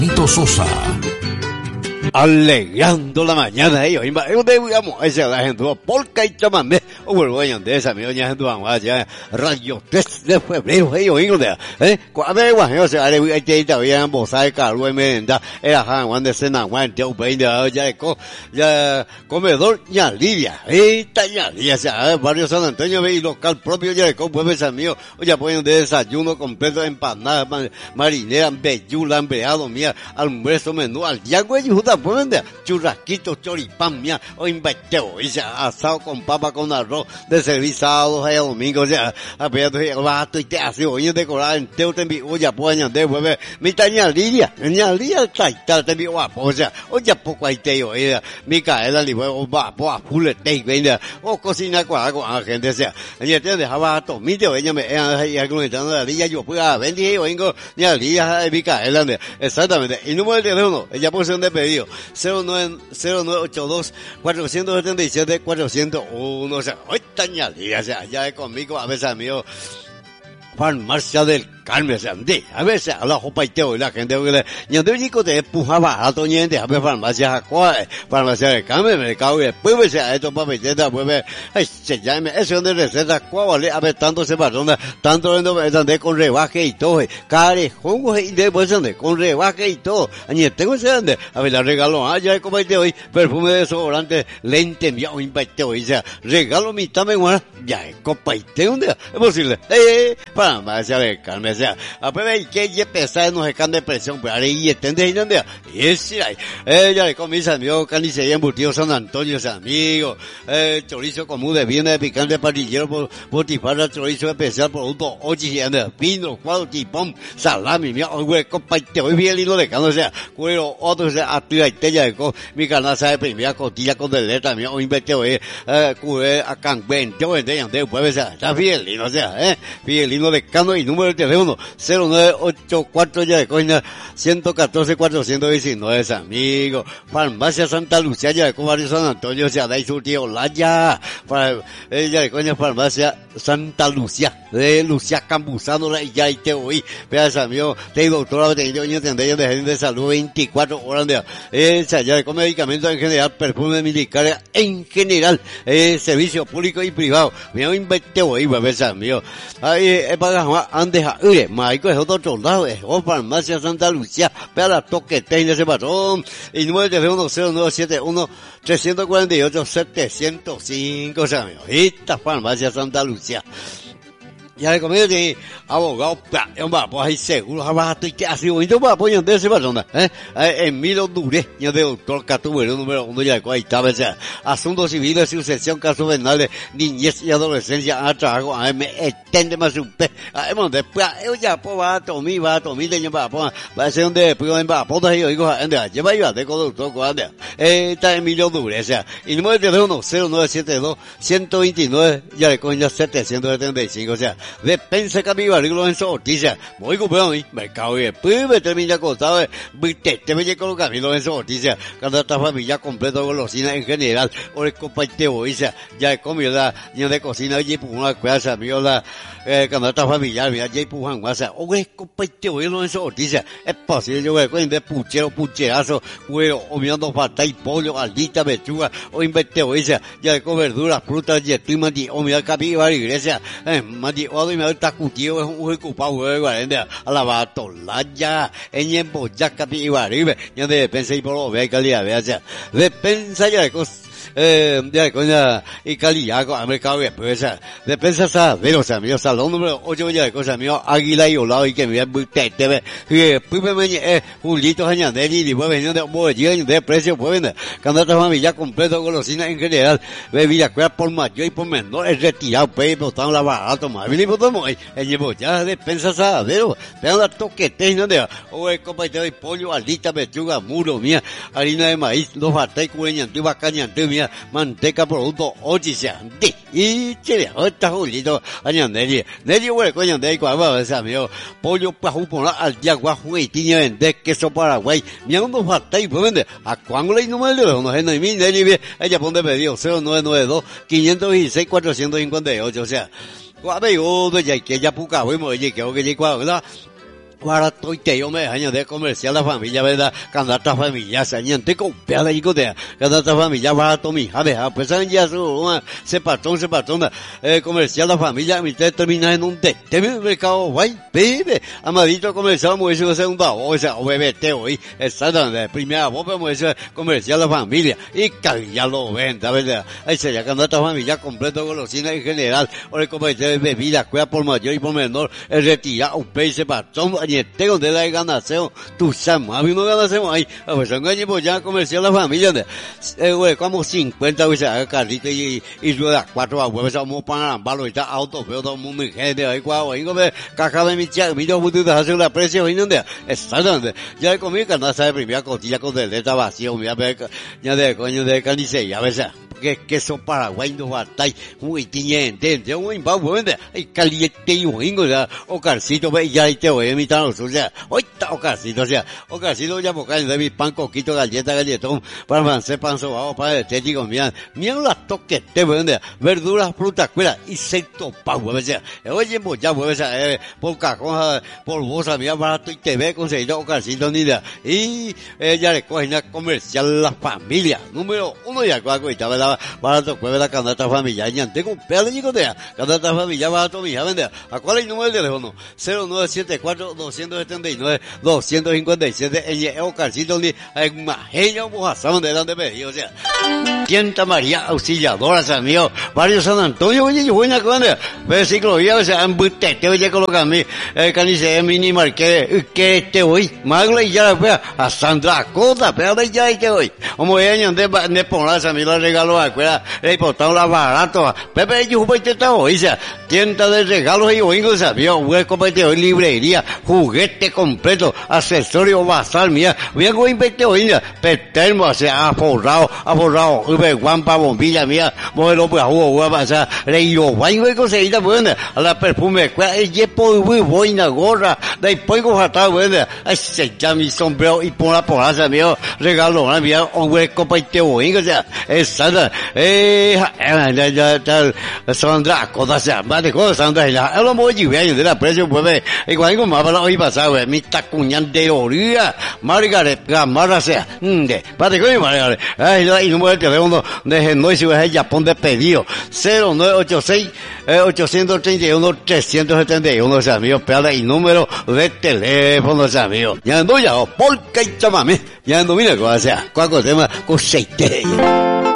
Nito Sosa. Alegrando la mañana ellos donde digamos esa la gente polka y chamamé o vuelvo de esa mi doña gente vamos allá radio 3 de febrero ellos de cuando o sea hay que todavía en Bosai Carlos en Merenda era Juan de Sena Juan de Ubain ya comedor ya Lidia ya Lidia ya barrio San Antonio y local propio ya con pueblos amigos ya ponen de desayuno completo empanada marinera bellula empleado mía almuerzo menú al día güey pueden de churrasquitos, choripán, mía, o inventeo, ya asado con papa con arroz, de servir sábados y domingos, ya, apenas el vato y te hace hoy decorar en teo te envío, ya pueden andar, vuelve, mi taña lidia, taita te envío guapo, ya, o ya poco hay teo, Micaela, li vuelvo, va, full te venga, o cocina con la gente, sea, ya te dejaba a tomite, ella me, argumentando la lidia, yo puedo vender, o vengo, ya lidia, Micaela, exactamente, y número de teléfono, ella puede ser de pedido, 0982 477 401, o sea, hoy tañalía, o sea, ya es conmigo, a veces amigo, Farmacia del Carmen, o sea, a veces a la jopa y teo y la gente que yo te digo te empujaba a toñente a ver farmacia farmacia del Carmen, mercado y después pues esto para meter pues se llama eso donde receta cuál a ver tanto se perdona tanto donde con rebaje y todo carejón y después donde con rebaje y todo añe tengo ese donde a ver la regalo allá como este hoy perfume de desodorante lente mío impacte hoy sea regalo mitad me guarda ya copa y teo es posible farmacia del Carmen, o sea, a ver, que ya pesar no se can de presión, pero ahora y estende y donde, y es, ella con mis amigos, carnicería embutido San Antonio, amigos, chorizo común de viene de picante parrillero, botifarra, chorizo especial, producto, ochi, pino, cuadro, tipón, salami, mira, güey, compadre, hoy bien lindo de cano, o sea, cuero, otro, o sea, activa y tella de mi canasta de primera costilla con deleta, mira, hoy invete, hoy, cubre, a cangüen, yo vendé, pues, o sea, está bien lindo, o sea, bien lindo de cano y número de teléfono 0984 ya de coña 114 419 amigo farmacia Santa Lucía ya de barrio San Antonio se da y su tío Laya para ella de coña farmacia Santa Lucía de Lucía Campuzano ya y te oí veas amigo te doctora te doña tendencia de gente de salud 24 horas de esa ya de con medicamentos en general perfume militar en general servicio público y privado me invité hoy veas amigo ahí para antes Maico es otro lado, es farmacia Santa Lucía, para la toquete de ese patrón, y número de teléfono 0971 348 705, o sea, esta farmacia Santa Lucía. Ya le comí de abogado, pues hay seguro, abajo y que así bonito para apoyar de ese persona, Emilio Duré, ya de doctor Catubero, número 1, ya de ahí estaba, o sea, asuntos civiles, sucesión, casos penales, niñez y adolescencia, a trabajo, me extende más un pe, después, ya, pues va a tomar, de va a ser donde, pues, va a poder, yo digo, lleva yo a de con doctor, cuando, está Emilio Duré, o sea, y número de teléfono 0972 129, ya le coña 775, o sea, Despensa Capibari Lorenzo Ortiz, muy ocupado y mercado y después me termina acostado, te me llega con Camilo Lorenzo Ortiz, cuando esta familia completa golosina en general, o el compañero Boiza, ya de comida, ya de cocina, y por una casa, amigo, cuando esta familia, mira, ya por Juan Guasa, o el compañero Lorenzo Ortiz, es posible, yo voy de pucherazo, huevo, o mirando falta y pollo, aldita, pechuga, o invente Boiza, ya de con verduras, frutas, y estoy mandi, o mira Capibari Iglesia, mandi, y me está cuchillo es un ocupado a la batolaya en emboya Capibari ya de despensa y por lo ve calidad vea despensa ya de cosas ya coña y calidad con mercado después despensa saberos amigos salón número 8 ya de cosas amigos Águila y Olado y que me ve después me Julito Añanelli y después venía de bolsillo de precio pues cuando esta familia completo golosina en general bebida cueva por mayor y por menor es retirado pues botando la barato más bien y botamos el llevo ya despensa saberos vean la toquete no de o el compañero de pollo aldita pechuga muro mía harina de maíz dos batai cueñantú bacañantú mía manteca producto ochiseante y chile está Julito Añanelli Nelly güey coño de cuava ese amigo pollo pajú por al día guajo y tiña vender queso Paraguay mira unos batai pues vende a cuánto le número de los no mi Nelly ella pone pedido 0992 516 458 o sea guabe yo ya que ya puca fuimos oye que ya ¿verdad? barato y te yo me año de comercial la familia, ¿verdad? Candata familia, se añante con pela y cotea. Candata familia barato mi jave, pues ya su se patrón, comercial la familia, mi te termina en un mercado, guay, bebe. Amadito comercial, muy eso segunda, o sea, o bebé te hoy, exactamente, primera voz, pues eso comercial la familia, y calidad lo venda, ¿verdad? Ahí sería candata familia completo, golosina en general, o el comercial de bebida, cuida por mayor y por menor, el retirado, un pay, se patrón, tengo de la ganación, tu sama, a mí no ganasemos ahí, a ver, son gallos ya comercial la familia, güey, como 50, güey, carrito y rueda 4 a huevos, vamos para ambalo, y está auto, veo todo el mundo en gente, ahí, guau, ahí, como caja de mi chica, mi yo puedo hacer la precio, y no de, exactamente, ya he comido canasta de primera costilla con deleta vacío, mira, ya de coño de carnicería, a ver, que queso paraguay no batai muy tiñente de un imbabuende ay caliente y wingo ya o carcito ve ya y te voy a imitar o sea hoy está o carcito ya boca de mi pan coquito galletón para francés pan sobao para estético mira las toques te vende verduras frutas cuela y secto pa o sea oye ya o sea por cajón por bolsa mira barato y te ve conseguido o carcito ni de y ella le coge una comercial la familia número 1 ya cuacuita ¿verdad? Barato cueve la candata familiar, ya tengo un pedazo de nicotea, candata familiar barato mija, vende, ¿a cuál es el número de teléfono? 0974-279-257, el Carcito ni, en Majeño, Mojazán, de donde pedí, o sea, Tienta María Auxiliadora, San mío, Barrio San Antonio, oye, yo buena cuando, ve ciclovía, o sea, en butete, oye, coloca mi, canice, mini marqué, que te voy, magla y ya la vea, a Sandra Cota, pero ya y te voy, como ella, de poner a mí los regalos afuera, le importaron la barato, Pepe, yo voy a hoy, tienda de regalos y oídos, sabía, hueco, hoy librería, juguete completo, accesorio basal, mía, bien voy a hoy, petermo, o sea, aforrado, guampa, bombilla, mía, modelo, pues, o sea, reído, guay, conseguida, buena, a la perfume, el yepo, voy, una gorra, después, jata, buena, se llama mi sombrero y por la porraza, mío, regalo, mía, un hueco, hoy, o sea, exacto, Sandra, cosas, más de cosas, Sandra, es lo muy bien, de la precio, pues, igual como más para hoy pasado, mi tacuñán de orilla, Margaret, Gamarra, sea, para que Margaret, y número de teléfono de Genoy, si vas a Japón de pedido, 0986-831-371, o sea, mío, espera, y número de teléfono, o sea, mío, ya ando ya, por qué chamame, ya ando, mira, o sea, cuál tema, con 6